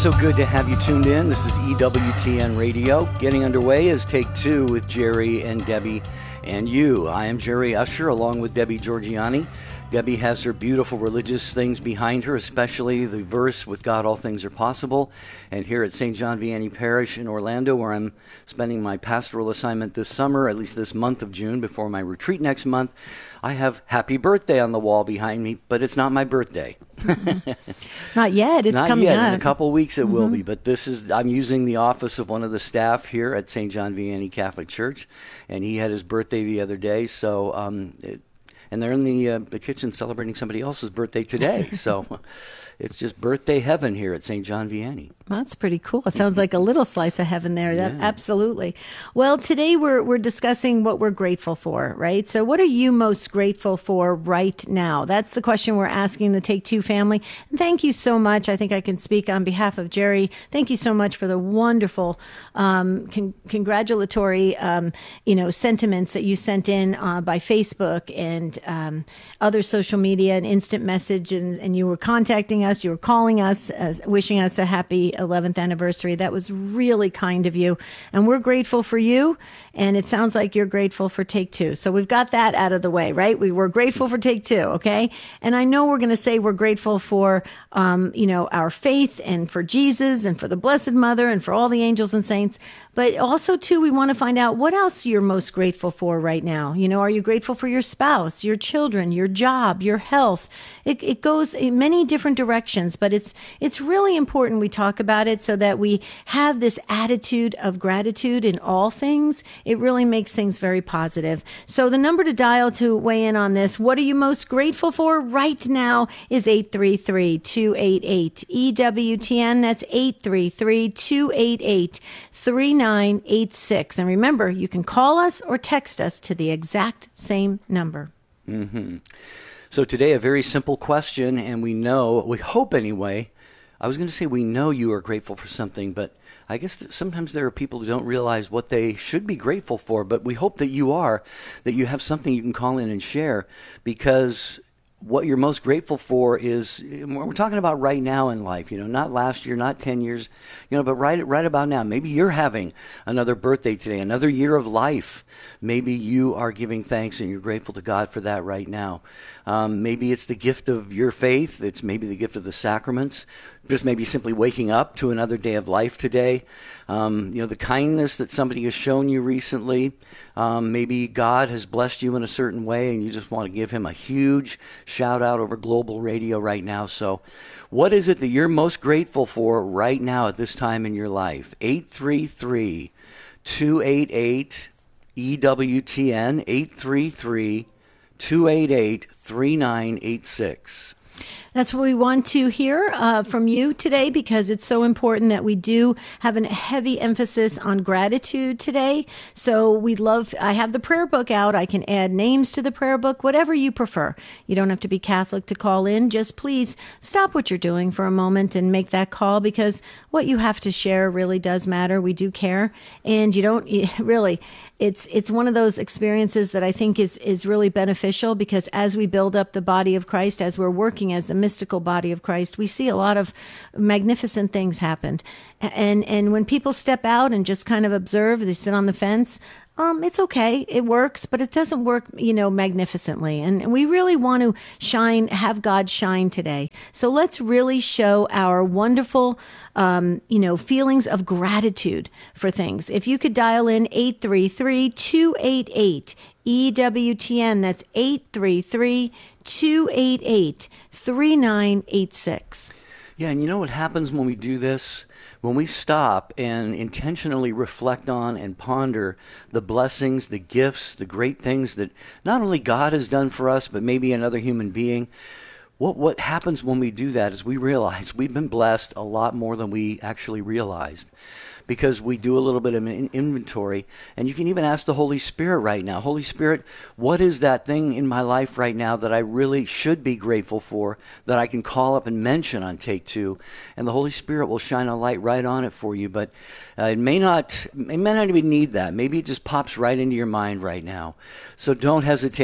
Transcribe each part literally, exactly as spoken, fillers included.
So good to have you tuned in. This is E W T N Radio. Getting underway is Take Two with Jerry and Debbie and you. I am Jerry Usher along with Debbie Georgiani. Debbie has her beautiful religious things behind her, especially the verse, with God all things are possible. And here at Saint John Vianney Parish in Orlando, where I'm spending my pastoral assignment this summer, at least this month of June, before my retreat next month, I have happy birthday on the wall behind me, but it's not my birthday. Mm-hmm. Not yet. It's not coming yet. up. In a couple of weeks it Mm-hmm. will be. But this is, I'm using the office of one of the staff here at Saint John Vianney Catholic Church, and he had his birthday the other day. So, um, it, and they're in the uh, the kitchen celebrating somebody else's birthday today. So it's just birthday heaven here at Saint John Vianney. That's pretty cool. It sounds like a little slice of heaven there. That, Yeah. Absolutely. Well, today we're we're discussing what we're grateful for, right? So what are you most grateful for right now? That's the question we're asking the Take Two family. And thank you so much. I think I can speak on behalf of Jerry. Thank you so much for the wonderful um, con- congratulatory um, you know, sentiments that you sent in uh, by Facebook and um, other social media and instant message. And, and you were contacting us. You were calling us, uh, wishing us a happy eleventh anniversary. That was really kind of you. And we're grateful for you. And it sounds like you're grateful for Take Two. So we've got that out of the way, right? We were grateful for Take Two, okay? And I know we're going to say we're grateful for, um, you know, our faith and for Jesus and for the Blessed Mother and for all the angels and saints. But also, too, we want to find out what else you're most grateful for right now. You know, are you grateful for your spouse, your children, your job, your health? It, it goes in many different directions, but it's it's really important we talk about it so that we have this attitude of gratitude in all things. It really makes things very positive. So the number to dial to weigh in on this, what are you most grateful for right now, is eight three three, two eight eight, E W T N. That's eight three three, two eight eight, three nine eight six. And remember, you can call us or text us to the exact same number. Mm-hmm. So today, a very simple question, and we know, we hope anyway, I was going to say we know you are grateful for something, but I guess that sometimes there are people who don't realize what they should be grateful for, but we hope that you are, that you have something you can call in and share, because what you're most grateful for is, we're talking about right now in life, you know, not last year, not ten years, you know, but right right about now. Maybe you're having another birthday today, another year of life. Maybe you are giving thanks and you're grateful to God for that right now. Um, maybe it's the gift of your faith. It's maybe the gift of the sacraments. Just maybe simply waking up to another day of life today. Um, you know, the kindness that somebody has shown you recently. Um, maybe God has blessed you in a certain way and you just want to give him a huge shout out over Global Radio right now. So what is it that you're most grateful for right now at this time in your life? eight three three, two eight eight, E W T N, eight three three, two eight eight, three nine eight six. That's what we want to hear uh, from you today, because it's so important that we do have a heavy emphasis on gratitude today. So we love, I have the prayer book out. I can add names to the prayer book, whatever you prefer. You don't have to be Catholic to call in. Just please stop what you're doing for a moment and make that call, because what you have to share really does matter. We do care. And you don't really, it's it's one of those experiences that I think is, is really beneficial, because as we build up the body of Christ, as we're working as the mystical body of Christ, we see a lot of magnificent things happen. And and when people step out and just kind of observe, they sit on the fence, um, it's okay. It works, but it doesn't work, you know, magnificently. And we really want to shine, have God shine today. So let's really show our wonderful, um, you know, feelings of gratitude for things. If you could dial in eight three three, two eight eight, E W T N, that's eight three three, two eight eight, three nine eight six. Yeah, and you know what happens when we do this? When we stop and intentionally reflect on and ponder the blessings, the gifts, the great things that not only God has done for us, but maybe another human being, what what happens when we do that is we realize we've been blessed a lot more than we actually realized. because we do a little bit of an inventory. And you can even ask the Holy Spirit right now, Holy Spirit, what is that thing in my life right now that I really should be grateful for, that I can call up and mention on Take Two? And the Holy Spirit will shine a light right on it for you. But uh, it may not, it may not even need that. Maybe it just pops right into your mind right now. So don't hesitate.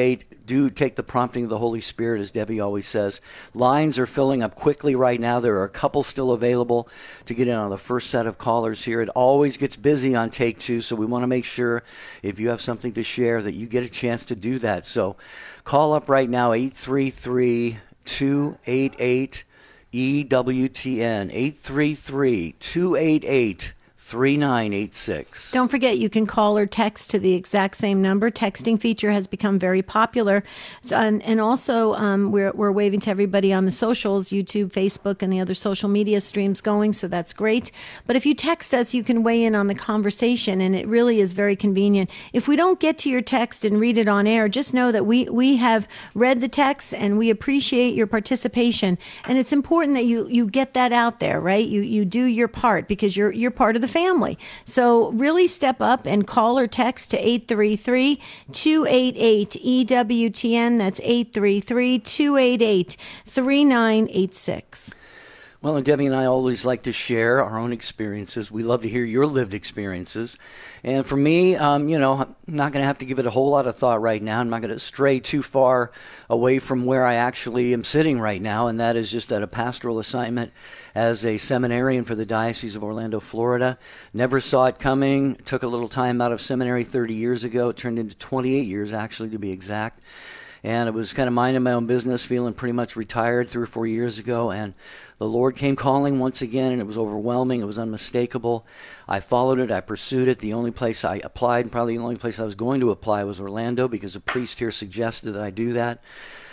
do take the prompting of the Holy Spirit, as Debbie always says. Lines are filling up quickly right now. There are a couple still available to get in on the first set of callers here. It always gets busy on Take Two, so we want to make sure if you have something to share that you get a chance to do that. So call up right now, eight three three, two eight eight, E W T N, eight three three, two eight eight, three nine eight six. Don't forget, you can call or text to the exact same number. Texting feature has become very popular. So, and, and also, um, we're, we're waving to everybody on the socials, YouTube, Facebook, and the other social media streams going, so that's great. But if you text us, you can weigh in on the conversation, and it really is very convenient. If we don't get to your text and read it on air, just know that we, we have read the text, and we appreciate your participation. And it's important that you, you get that out there, right? You, you do your part, because you're, you're part of the family. Family. So really step up and call or text to eight three three, two eight eight, E W T N. That's eight three three, two eight eight, three nine eight six. Well, and Debbie and I always like to share our own experiences. We love to hear your lived experiences. And for me, um, you know, I'm not going to have to give it a whole lot of thought right now. I'm not going to stray too far away from where I actually am sitting right now, and that is just at a pastoral assignment as a seminarian for the Diocese of Orlando, Florida. Never saw it coming. Took a little time out of seminary thirty years ago. It turned into twenty-eight years, actually, to be exact. And I was kind of minding my own business, feeling pretty much retired three or four years ago. And the Lord came calling once again, and it was overwhelming. It was unmistakable. I followed it. I pursued it. The only place I applied, and probably the only place I was going to apply, was Orlando, because a priest here suggested that I do that.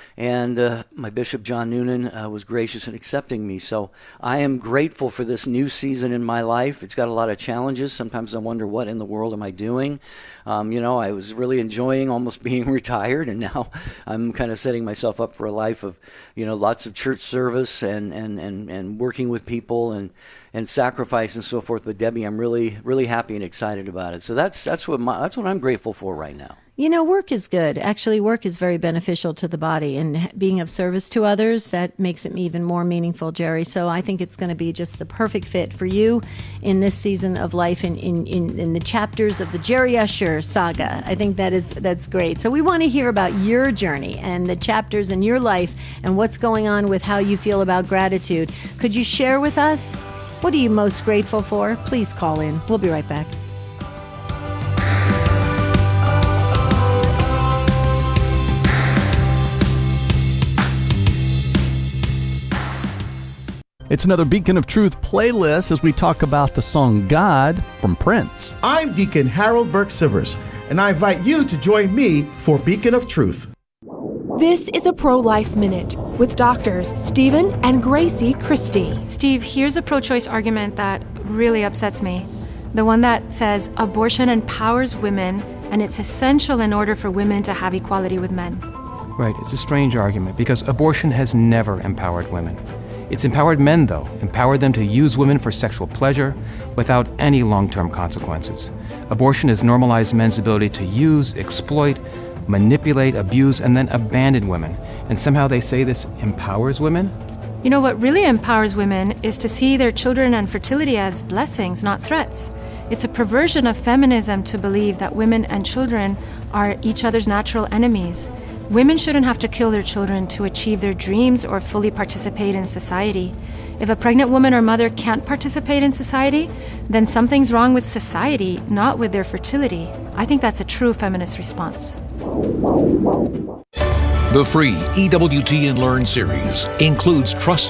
And uh, my Bishop, John Noonan, uh, was gracious in accepting me. So I am grateful for this new season in my life. It's got a lot of challenges. Sometimes I wonder, what in the world am I doing? Um, you know, I was really enjoying almost being retired, and now I'm kind of setting myself up for a life of, you know, lots of church service and, and, and, and working with people and, and sacrifice and so forth. But Debbie, I'm really, really happy and excited about it. So that's that's what my, that's what I'm grateful for right now. You know, work is good. Actually, work is very beneficial to the body, and being of service to others, that makes it even more meaningful, Jerry. So I think it's going to be just the perfect fit for you in this season of life, in, in, in, in the chapters of the Jerry Usher saga. I think that is that's great. So we want to hear about your journey and the chapters in your life and what's going on with how you feel about gratitude. Could you share with us? What are you most grateful for? Please call in. We'll be right back. It's another Beacon of Truth playlist as we talk about the song God from Prince. I'm Deacon Harold Burke-Sivers, and I invite you to join me for Beacon of Truth. This is a Pro-Life Minute with doctors Stephen and Gracie Christie. Steve, here's a pro-choice argument that really upsets me. The one that says abortion empowers women and it's essential in order for women to have equality with men. Right, it's a strange argument because abortion has never empowered women. It's empowered men, though, empowered them to use women for sexual pleasure without any long-term consequences. Abortion has normalized men's ability to use, exploit, manipulate, abuse, and then abandon women. And somehow they say this empowers women? You know, what really empowers women is to see their children and fertility as blessings, not threats. It's a perversion of feminism to believe that women and children are each other's natural enemies. Women shouldn't have to kill their children to achieve their dreams or fully participate in society. If a pregnant woman or mother can't participate in society, then something's wrong with society, not with their fertility. I think that's a true feminist response. The free E W T N Learn series includes trust